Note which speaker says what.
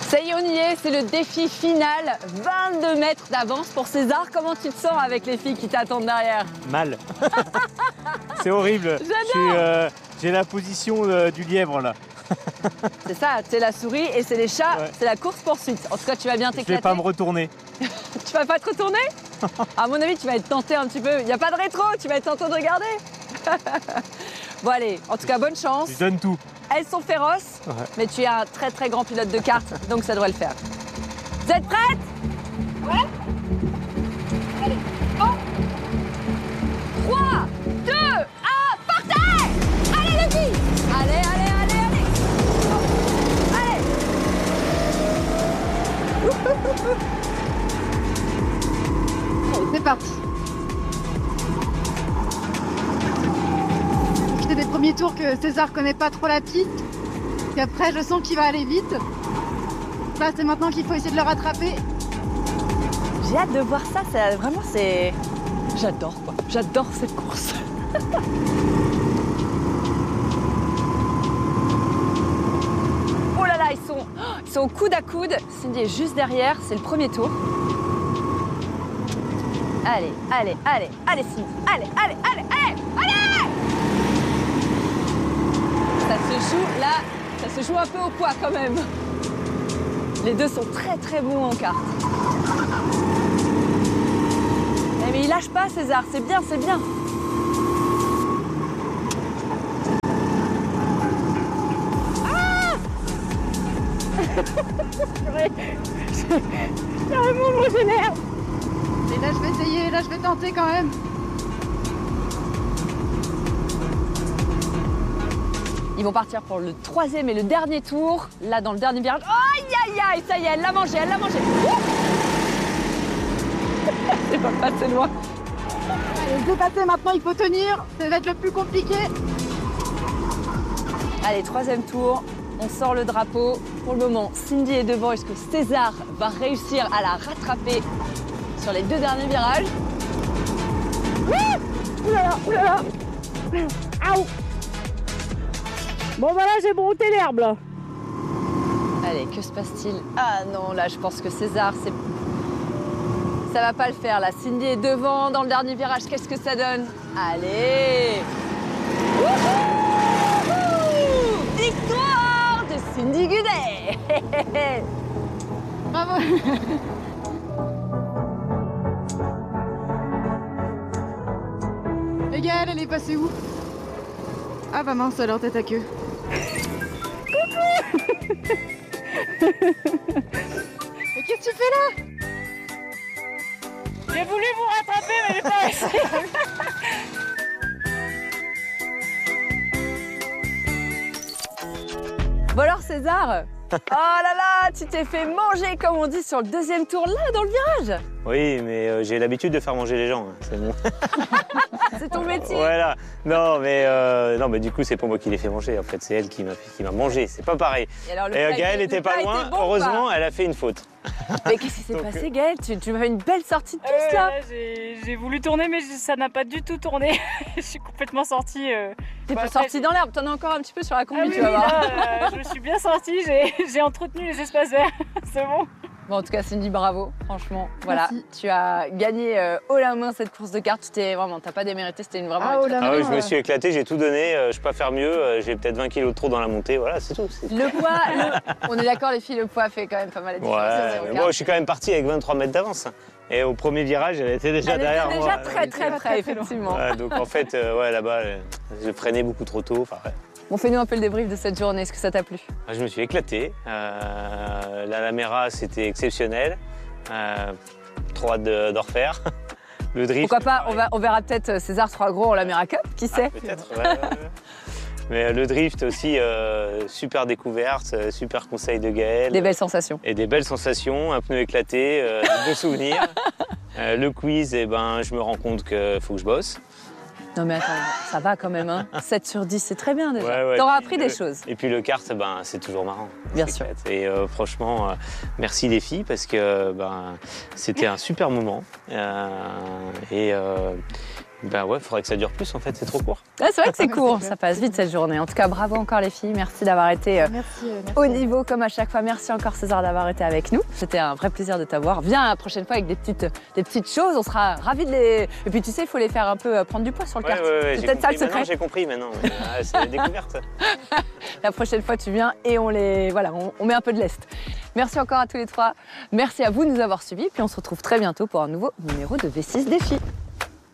Speaker 1: Ça y est, on y est, c'est le défi final. 22 mètres d'avance pour César. Comment tu te sens avec les filles qui t'attendent derrière?
Speaker 2: Mal. C'est horrible.
Speaker 1: J'adore.
Speaker 2: J'ai la position du lièvre là.
Speaker 1: C'est ça, c'est la souris et c'est les chats,
Speaker 2: Ouais.
Speaker 1: c'est la course-poursuite. En tout cas, tu vas bien
Speaker 2: Je
Speaker 1: t'éclater.
Speaker 2: vais pas me retourner.
Speaker 1: Tu vas pas te retourner? À mon avis, tu vas être tenté un petit peu. Il n'y a pas de rétro, tu vas être tenté de regarder. Bon allez, en tout cas, bonne chance.
Speaker 2: Je donne tout.
Speaker 1: Elles sont féroces,
Speaker 2: Ouais.
Speaker 1: mais tu es un très très grand pilote de kart, donc ça doit le faire. Vous êtes prêtes? Ouais. Allez, 3, 2, 1, partez! Allez les filles! Allez, allez, allez, allez! Allez!
Speaker 3: Allez, c'est parti. Profiter des premiers tours que César connaît pas trop la piste. Puis après, je sens qu'il va aller vite. Là, c'est maintenant qu'il faut essayer de le rattraper.
Speaker 1: J'ai hâte de voir ça, vraiment c'est... J'adore quoi, j'adore cette course. Oh là là, ils sont au coude à coude. Cindy est juste derrière, c'est le premier tour. Allez, allez, allez, allez Cindy, allez, allez, allez, allez, allez! Ça se joue là, ça se joue un peu au poids quand même. Les deux sont très très bons en kart. Mais il lâche pas César, c'est bien, c'est bien. Ah! Carrément, je régénère.
Speaker 3: Et là, je vais essayer, là, je vais tenter quand même.
Speaker 1: Ils vont partir pour le troisième et le dernier tour. Là, dans le dernier virage. Aïe, aïe, aïe, ça y est, elle l'a mangé, elle l'a mangé. C'est pas passé loin.
Speaker 3: Allez, je vais passer maintenant, il faut tenir. Ça va être le plus compliqué.
Speaker 1: Allez, troisième tour. On sort le drapeau. Pour le moment, Cindy est devant. Est-ce que César va réussir à la rattraper sur les deux derniers virages? Oulala, oulala. Aouh. Bon, bah là, j'ai brouté l'herbe, là. Allez, que se passe-t-il? Ah non, là, je pense que César, c'est... Ça va pas le faire, là. Cindy est devant dans le dernier virage. Qu'est-ce que ça donne? Allez! Wouhou! Victoire de Cindy Gudet!
Speaker 3: Bravo. Et Gaëlle, elle est passée où? Ah bah mince, alors tête à queue. Mais qu'est-ce que tu fais là?
Speaker 4: J'ai voulu vous rattraper, mais j'ai pas réussi.
Speaker 1: Bon alors César, oh là là, tu t'es fait manger comme on dit sur le deuxième tour là dans le virage.
Speaker 2: Oui, mais j'ai l'habitude de faire manger les gens. Hein. C'est bon.
Speaker 1: C'est ton métier.
Speaker 2: Voilà. Non, mais du coup, c'est pas moi qui l'ai fait manger. En fait, c'est elle qui m'a mangé. C'est pas pareil.
Speaker 1: Et alors,
Speaker 2: Gaëlle était pas loin.
Speaker 1: Bon,
Speaker 2: Heureusement, elle a fait une faute.
Speaker 1: Mais qu'est-ce qui s'est passé Gaëlle? Tu m'as fait une belle sortie de piste là.
Speaker 4: J'ai voulu tourner, mais ça n'a pas du tout tourné. Je suis complètement sortie.
Speaker 1: T'es pas sortie dans l'herbe, t'en as encore un petit peu sur la combi,
Speaker 4: Ah oui,
Speaker 1: tu vas voir.
Speaker 4: là, je me suis bien sortie, j'ai entretenu les espaces verts. C'est bon.
Speaker 1: Bon, en tout cas, Cindy, bravo. Franchement, voilà.
Speaker 3: Merci.
Speaker 1: Tu as gagné haut la main cette course de cartes. T'as pas démérité, c'était une vraiment.
Speaker 3: Ah, haut la
Speaker 2: Ah oui, je
Speaker 3: main,
Speaker 2: me suis éclaté, j'ai tout donné. Je peux pas faire mieux. J'ai peut-être 20 kilos de trop dans la montée. Voilà, c'est tout.
Speaker 1: Le poids, on est d'accord, les filles, le poids fait quand même pas mal la différence.
Speaker 2: Ouais, mais moi, je suis quand même parti avec 23 mètres d'avance. Et au premier virage, elle était déjà derrière
Speaker 1: était
Speaker 2: moi.
Speaker 1: déjà très très près, effectivement.
Speaker 2: Ouais, donc en fait, là-bas, j'ai freiné beaucoup trop tôt. Enfin, ouais.
Speaker 1: Bon, fais-nous un peu le débrief de cette journée. Est-ce que ça t'a plu?
Speaker 2: Je me suis éclaté. La Lamera, c'était exceptionnel. Trop hâte d'en refaire. Le drift.
Speaker 1: Pourquoi pas, on verra peut-être César sera gros en l'América Cup, qui sait?
Speaker 2: Peut-être, ouais. Mais le drift aussi, super découverte, super conseil de Gaëlle.
Speaker 1: Des belles sensations.
Speaker 2: Et des belles sensations, un pneu éclaté, de beaux souvenirs. Le quiz, je me rends compte qu'il faut que je bosse.
Speaker 1: Non mais attends, ça va quand même, hein. 7 sur 10, c'est très bien déjà.
Speaker 2: Ouais,
Speaker 1: T'auras
Speaker 2: puis
Speaker 1: appris des choses.
Speaker 2: Et puis le kart, c'est toujours marrant.
Speaker 1: Bien
Speaker 2: C'est
Speaker 1: sûr.
Speaker 2: chouette. Et franchement, merci les filles parce que c'était un super moment. Ben ouais, faudrait que ça dure plus en fait, c'est trop court.
Speaker 1: Ah, c'est vrai que c'est court, ça passe vite cette journée. En tout cas, bravo encore les filles, merci d'avoir été au niveau comme à chaque fois. Merci encore César d'avoir été avec nous. C'était un vrai plaisir de t'avoir. Viens la prochaine fois avec des petites choses, on sera ravis de les... Et puis tu sais, il faut les faire un peu prendre du poids sur le kart.
Speaker 2: Ouais,
Speaker 1: c'est peut-être ça le secret.
Speaker 2: J'ai compris maintenant, c'est la découverte.
Speaker 1: La prochaine fois tu viens et on met un peu de lest. Merci encore à tous les trois. Merci à vous de nous avoir suivis. Puis on se retrouve très bientôt pour un nouveau numéro de V6 Défi.